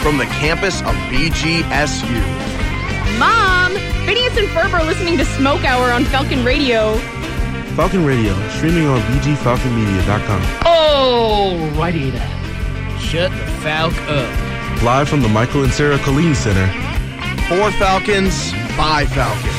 from the campus of BGSU. Mom, Phineas and Ferb are listening to Smoke Hour on Falcon Radio. Falcon Radio, streaming on bgfalconmedia.com. Alrighty then. Shut the Falc up. Live from the Michael and Sarah Colleen Center. For Falcons, by Falcons.